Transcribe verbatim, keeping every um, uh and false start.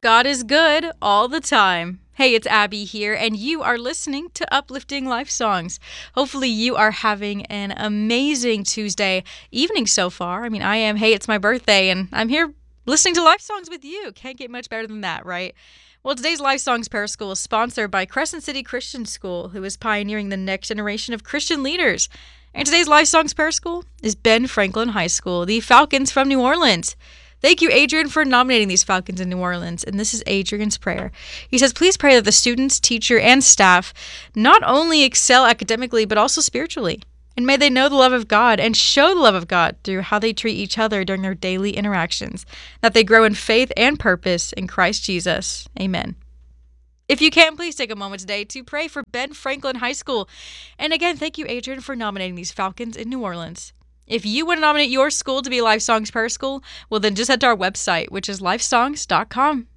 God is good all the time. Hey, it's Abby here, and you are listening to Uplifting Life Songs. Hopefully, you are having an amazing Tuesday evening so far. I mean, I am. Hey, it's my birthday, and I'm here listening to life songs with you. Can't get much better than that, right? Well, today's Life Songs Prayer School is sponsored by Crescent City Christian School, who is pioneering the next generation of Christian leaders. And today's Life Songs Prayer School is Ben Franklin High School, the Falcons from New Orleans. Thank you, Adrian, for nominating these Falcons in New Orleans. And this is Adrian's prayer. He says, please pray that the students, teacher, and staff not only excel academically, but also spiritually. And may they know the love of God and show the love of God through how they treat each other during their daily interactions. That they grow in faith and purpose in Christ Jesus. Amen. If you can, please take a moment today to pray for Ben Franklin High School. And again, thank you, Adrian, for nominating these Falcons in New Orleans. If you want to nominate your school to be Life Songs Prayer School, well then just head to our website, which is life songs dot com.